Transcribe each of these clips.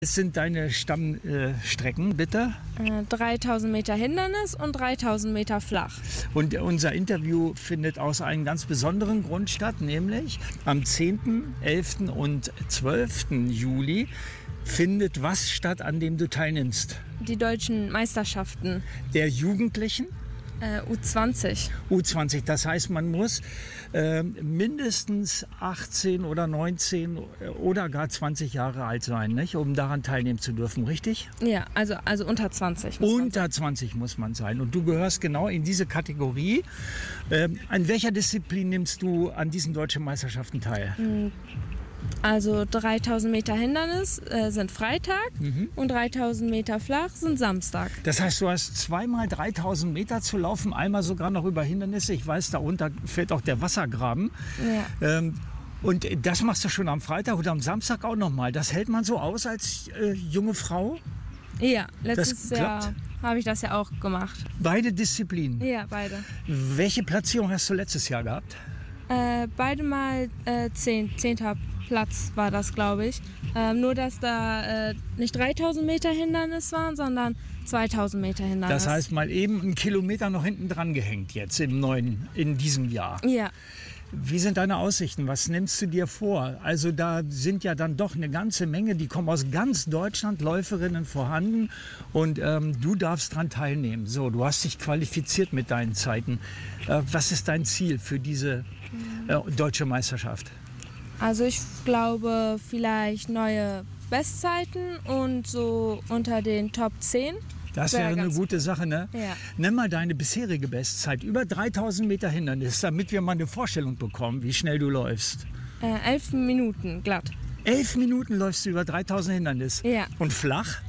Was sind deine Stammstrecken, bitte? 3000 Meter Hindernis und 3000 Meter flach. Und unser Interview findet aus einem ganz besonderen Grund statt, nämlich am 10., 11. und 12. Juli findet was statt, an dem du teilnimmst? Die deutschen Meisterschaften. Der Jugendlichen? U20. U20, das heißt, man muss mindestens 18 oder 19 oder gar 20 Jahre alt sein, nicht? Um daran teilnehmen zu dürfen, richtig? Ja, also unter 20. Unter 20 muss man sein. Und du gehörst genau in diese Kategorie. An welcher Disziplin nimmst du an diesen deutschen Meisterschaften teil? Also 3000 Meter Hindernis sind Freitag und 3000 Meter flach sind Samstag. Das heißt, du hast zweimal 3000 Meter zu laufen, einmal sogar noch über Hindernisse. Ich weiß, darunter fällt auch der Wassergraben. Ja. Und das machst du schon am Freitag oder am Samstag auch nochmal. Das hält man so aus als junge Frau? Ja, letztes Jahr habe ich das ja auch gemacht. Beide Disziplinen? Ja, beide. Welche Platzierung hast du letztes Jahr gehabt? Beide mal 10. Platz war das, glaube ich. Nur, dass da nicht 3000 Meter Hindernis waren, sondern 2000 Meter Hindernis. Das heißt, mal eben einen Kilometer noch hinten dran gehängt jetzt in diesem Jahr. Ja. Wie sind deine Aussichten? Was nimmst du dir vor? Also da sind ja dann doch eine ganze Menge, die kommen aus ganz Deutschland, Läuferinnen vorhanden und du darfst daran teilnehmen. So, du hast dich qualifiziert mit deinen Zeiten. Was ist dein Ziel für diese deutsche Meisterschaft? Also ich glaube vielleicht neue Bestzeiten und so unter den Top 10. Das wäre eine gute Sache, ne? Ja. Nenn mal deine bisherige Bestzeit. Über 3000 Meter Hindernis, damit wir mal eine Vorstellung bekommen, wie schnell du läufst. 11 Minuten glatt. 11 Minuten läufst du über 3000 Hindernis? Ja. Und flach?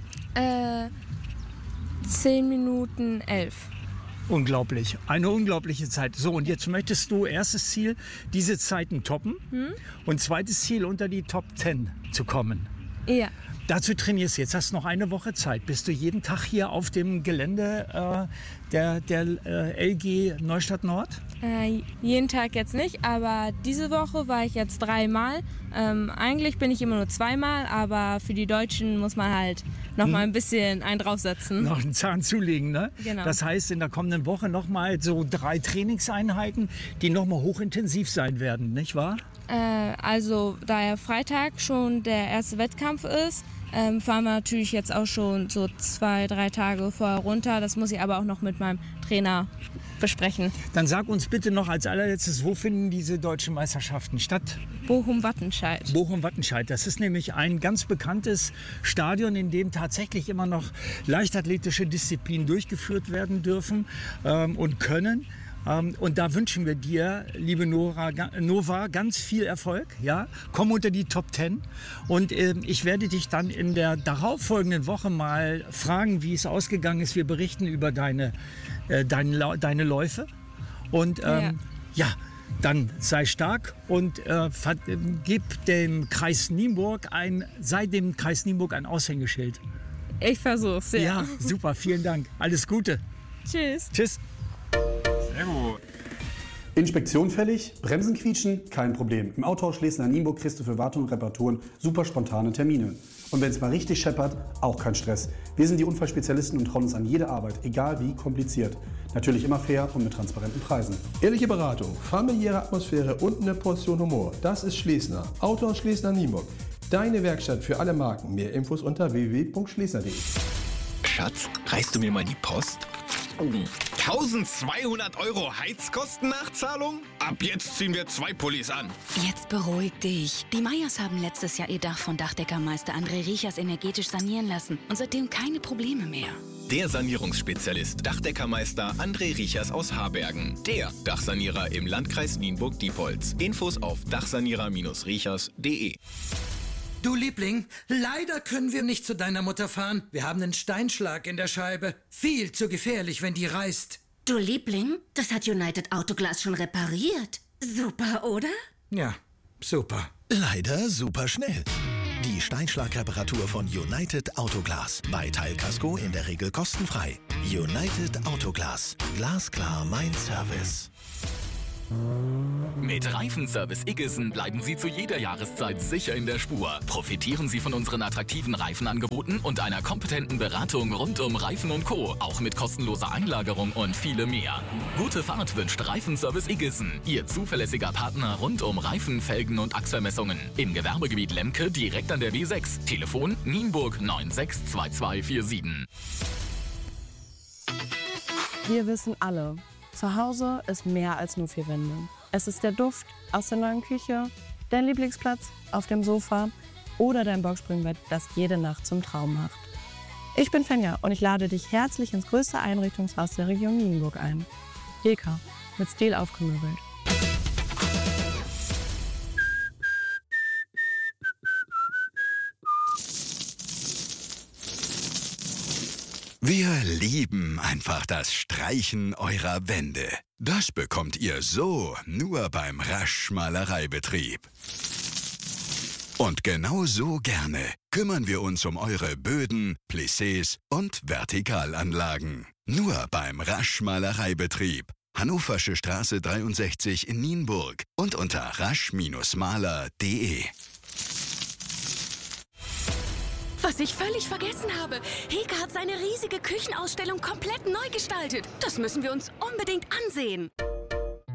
10 Minuten 11. Unglaublich, eine unglaubliche Zeit. So, und jetzt möchtest du, erstes Ziel, diese Zeiten toppen und zweites Ziel, unter die Top 10 zu kommen. Ja. Dazu trainierst du. Jetzt hast du noch eine Woche Zeit. Bist du jeden Tag hier auf dem Gelände der LG Neustadt Nord? Jeden Tag jetzt nicht, aber diese Woche war ich jetzt 3-mal. Eigentlich bin ich immer nur 2-mal, aber für die Deutschen muss man halt noch mal ein bisschen einen draufsetzen. Noch einen Zahn zulegen, ne? Genau. Das heißt, in der kommenden Woche noch mal so 3 Trainingseinheiten, die noch mal hochintensiv sein werden, nicht wahr? Also da ja Freitag schon der erste Wettkampf ist, fahren wir natürlich jetzt auch schon so 2-3 Tage vorher runter. Das muss ich aber auch noch mit meinem Trainer besprechen. Dann sag uns bitte noch als allerletztes, wo finden diese deutschen Meisterschaften statt? Bochum-Wattenscheid. Bochum-Wattenscheid, das ist nämlich ein ganz bekanntes Stadion, in dem tatsächlich immer noch leichtathletische Disziplinen durchgeführt werden dürfen und können. Und da wünschen wir dir, liebe Nova, ganz viel Erfolg. Ja? Komm unter die Top 10. Und ich werde dich dann in der darauffolgenden Woche mal fragen, wie es ausgegangen ist. Wir berichten über deine Läufe. Und dann sei stark und gib dem Kreis Nienburg sei dem Kreis Nienburg ein Aushängeschild. Ich versuch's, ja. Ja, super, vielen Dank. Alles Gute. Tschüss. Tschüss. Sehr gut. Inspektion fällig, Bremsen quietschen, kein Problem. Im Autohaus Schlesien-Nienburg kriegst du für Wartung und Reparaturen super spontane Termine. Und wenn es mal richtig scheppert, auch kein Stress. Wir sind die Unfallspezialisten und trauen uns an jede Arbeit, egal wie kompliziert. Natürlich immer fair und mit transparenten Preisen. Ehrliche Beratung, familiäre Atmosphäre und eine Portion Humor. Das ist Schlesner. Autohaus Schlesien-Nienburg. Deine Werkstatt für alle Marken. Mehr Infos unter www.schlesner.de. Schatz, reichst du mir mal die Post? 1200 € Heizkostennachzahlung? Ab jetzt ziehen wir 2 Pullis an. Jetzt beruhig dich. Die Meyers haben letztes Jahr ihr Dach von Dachdeckermeister André Riechers energetisch sanieren lassen und seitdem keine Probleme mehr. Der Sanierungsspezialist Dachdeckermeister André Riechers aus Harbergen. Der Dachsanierer im Landkreis Nienburg-Diepholz. Infos auf dachsanierer-riechers.de. Du Liebling, leider können wir nicht zu deiner Mutter fahren. Wir haben einen Steinschlag in der Scheibe. Viel zu gefährlich, wenn die reißt. Du Liebling, das hat United Autoglas schon repariert. Super, oder? Ja, super. Leider super schnell. Die Steinschlagreparatur von United Autoglas. Bei Teilkasko in der Regel kostenfrei. United Autoglas. Glasklar mein Service. Mit Reifenservice Iggesen bleiben Sie zu jeder Jahreszeit sicher in der Spur. Profitieren Sie von unseren attraktiven Reifenangeboten und einer kompetenten Beratung rund um Reifen und Co. Auch mit kostenloser Einlagerung und viele mehr. Gute Fahrt wünscht Reifenservice Iggesen, Ihr zuverlässiger Partner rund um Reifen, Felgen und Achsermessungen. Im Gewerbegebiet Lemke direkt an der W6. Telefon Nienburg 962247. Wir wissen alle, zu Hause ist mehr als nur 4 Wände. Es ist der Duft aus der neuen Küche, dein Lieblingsplatz auf dem Sofa oder dein Boxspringbett, das jede Nacht zum Traum macht. Ich bin Fenja und ich lade dich herzlich ins größte Einrichtungshaus der Region Nienburg ein. Deka, mit Stil aufgemöbelt. Wir lieben einfach das Streichen eurer Wände. Das bekommt ihr so nur beim Rasch Malereibetrieb. Und genau so gerne kümmern wir uns um eure Böden, Plissés und Vertikalanlagen. Nur beim Rasch Malereibetrieb. Hannoversche Straße 63 in Nienburg und unter rasch-maler.de. Was ich völlig vergessen habe. Heka hat seine riesige Küchenausstellung komplett neu gestaltet. Das müssen wir uns unbedingt ansehen.